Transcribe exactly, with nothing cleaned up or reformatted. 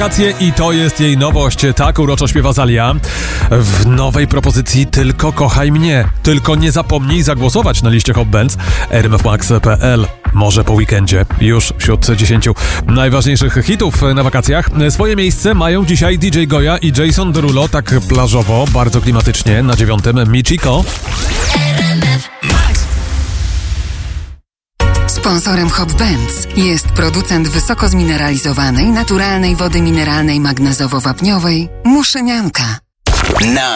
I to jest jej nowość, tak uroczo śpiewa Zalia. W nowej propozycji Tylko kochaj mnie. Tylko nie zapomnij zagłosować na liście Hot Bands r m f max kropka p l. Może po weekendzie, już wśród dziesięciu najważniejszych hitów na wakacjach. Swoje miejsce mają dzisiaj D J Goya i Jason Derulo, tak plażowo, bardzo klimatycznie. Na dziewiątym Michiko. Sponsorem Hot Bands jest producent wysoko zmineralizowanej, naturalnej wody mineralnej magnezowo-wapniowej Muszynianka.